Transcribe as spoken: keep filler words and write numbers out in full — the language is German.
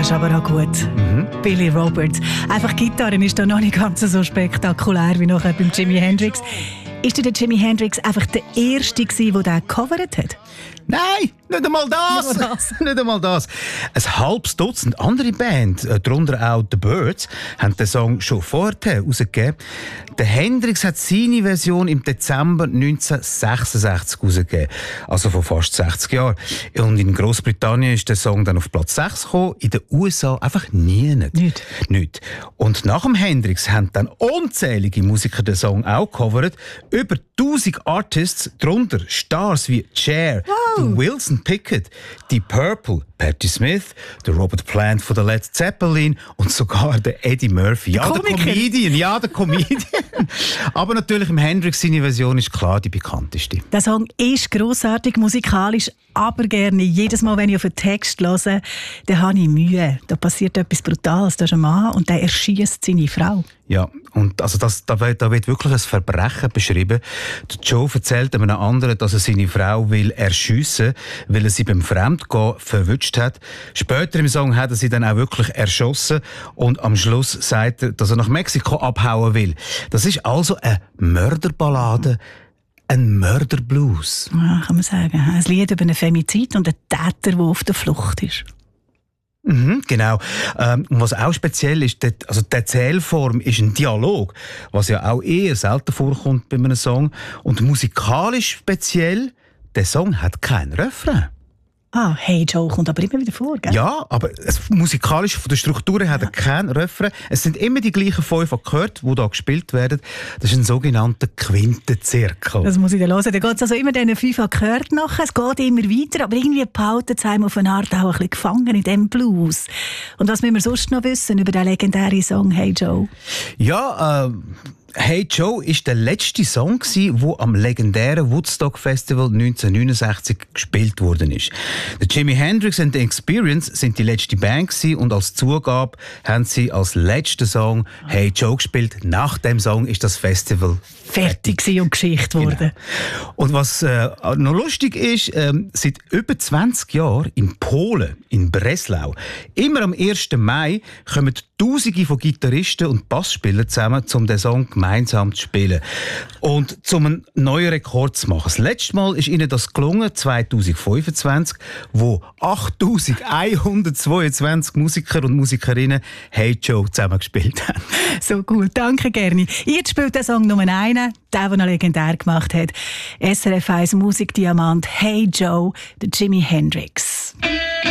ist aber auch gut. Mhm. Billy Roberts. Einfach Gitarre ist da noch nicht ganz so spektakulär wie nachher beim Jimi Hendrix. Ist der Jimi Hendrix einfach der Erste gewesen, der den gecovert hat? Nein, nicht einmal das. Nicht einmal das. nicht einmal das. Ein halbes Dutzend andere Bands, darunter auch The Byrds, haben den Song schon vorher herausgegeben. Der Hendrix hat seine Version im Dezember neunzehnhundertsechsundsechzig herausgegeben. Also vor fast sechzig Jahren. Und in Großbritannien ist der Song dann auf Platz sechs gekommen, in den U S A einfach nie. Nicht. Nicht. nicht. Und nach dem Hendrix haben dann unzählige Musiker den Song auch gecovert. Über tausend Artists, darunter Stars wie Cher, Wow. Wilson Pickett, die Purple, Patti Smith, der Robert Plant von der Led Zeppelin und sogar der Eddie Murphy. Ja, der Komiker. Comedian, ja, der Comedian. Aber natürlich im Hendrix seine Version ist klar die bekannteste. Der Song ist grossartig musikalisch, aber gerne. Jedes Mal, wenn ich auf einen Text höre, dann habe ich Mühe. Da passiert etwas Brutales. Da ist ein Mann und der erschießt seine Frau. Ja, und also das, da, wird, da wird wirklich ein Verbrechen beschrieben. Der Joe erzählt einem anderen, dass er seine Frau will erschiessen, weil er sie beim Fremdgehen verwünscht hat. Später im Song hat er sie dann auch wirklich erschossen und am Schluss sagt er, dass er nach Mexiko abhauen will. Das ist also eine Mörderballade, ein Mörderblues. Ja, kann man sagen. Ein Lied über einen Femizid und einen Täter, der auf der Flucht ist. Mhm, genau. Ähm, und was auch speziell ist, die, also die Erzählform ist ein Dialog, was ja auch eher selten vorkommt bei einem Song. Und musikalisch speziell, der Song hat keinen Refrain. Ah, Hey Joe kommt aber immer wieder vor, gell? Ja, aber es, musikalisch von der Struktur her hat er keinen Refrain. Es sind immer die gleichen fünf Akkorde, die hier gespielt werden. Das ist ein sogenannter Quintenzirkel. Das muss ich dann hören. Da geht es also immer diesen fünf Akkorden nach. Es geht immer weiter, aber irgendwie behalten sie einem auf eine Art auch ein bisschen gefangen in diesem Blues. Und was müssen wir sonst noch wissen über den legendären Song Hey Joe? Ja, äh, Hey Joe ist der letzte Song, der am legendären Woodstock Festival neunzehnhundertneunundsechzig gespielt worden ist. Der Jimi Hendrix and the Experience sind die letzte Band gewesen, und als Zugabe haben sie als letzten Song Hey Joe gespielt. Nach dem Song ist das Festival Fertig gewesen und Geschichte wurde. Genau. Und was äh, noch lustig ist, äh, seit über zwanzig Jahren in Polen, in Breslau, immer am ersten Mai kommen Tausende von Gitarristen und Bassspielern zusammen, um den Song gemeinsam zu spielen. Und um einen neuen Rekord zu machen. Das letzte Mal ist ihnen das gelungen, zweitausendfünfundzwanzig, wo achttausendeinhundertzweiundzwanzig Musiker und Musikerinnen Hey Joe zusammen gespielt haben. So gut, danke gerne. Jetzt spielt der Song Nummer einen, der, den er legendär gemacht hat. S R F eins Musikdiamant Hey Joe, der Jimi Hendrix.